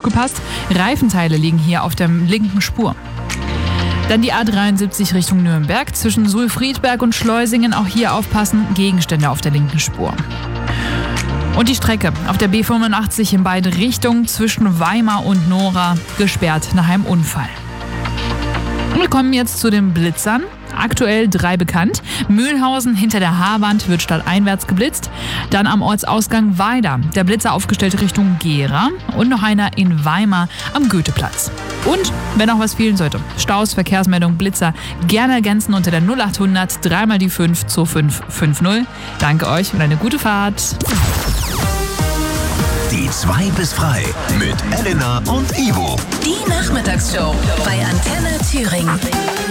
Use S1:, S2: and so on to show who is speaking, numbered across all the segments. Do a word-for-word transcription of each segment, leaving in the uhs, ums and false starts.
S1: aufgepasst. Reifenteile liegen hier auf der linken Spur. Dann die A dreiundsiebzig Richtung Nürnberg. Zwischen Suhl-Friedberg und Schleusingen auch hier aufpassen. Gegenstände auf der linken Spur. Und die Strecke auf der B fünfundachtzig in beide Richtungen zwischen Weimar und Nora gesperrt nach einem Unfall. Und wir kommen jetzt zu den Blitzern. Aktuell drei bekannt. Mühlhausen hinter der Haarwand wird stadteinwärts geblitzt. Dann am Ortsausgang Weida. Der Blitzer aufgestellt Richtung Gera. Und noch einer in Weimar am Goetheplatz. Und, wenn noch was fehlen sollte, Staus, Verkehrsmeldung, Blitzer gerne ergänzen unter der null achthundert dreimal die fünf zwei fünf fünf null. Danke euch und eine gute Fahrt.
S2: Die zwei bis frei mit Elena und Ivo.
S3: Die Nachmittagsshow bei Antenne Thüringen.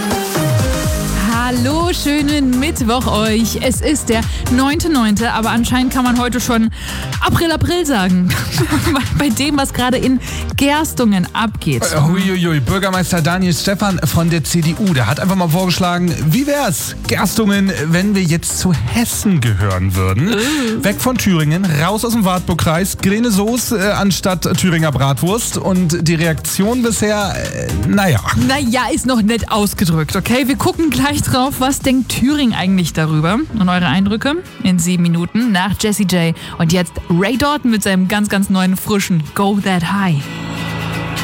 S1: Hallo, schönen Mittwoch euch. Es ist der neunter neunter, aber anscheinend kann man heute schon April, April sagen. Bei dem, was gerade in Gerstungen abgeht.
S4: Huiuiui, Bürgermeister Daniel Stephan von der C D U, der hat einfach mal vorgeschlagen, wie wär's, Gerstungen, wenn wir jetzt zu Hessen gehören würden? Uh. Weg von Thüringen, raus aus dem Wartburgkreis, grüne Soße äh, anstatt Thüringer Bratwurst. Und die Reaktion bisher, äh, naja.
S1: Naja, ist noch nett ausgedrückt, okay? Wir gucken gleich drauf. Was denkt Thüringen eigentlich darüber? Und eure Eindrücke in sieben Minuten nach Jessie J. Und jetzt Ray Dalton mit seinem ganz, ganz neuen, frischen Go That High.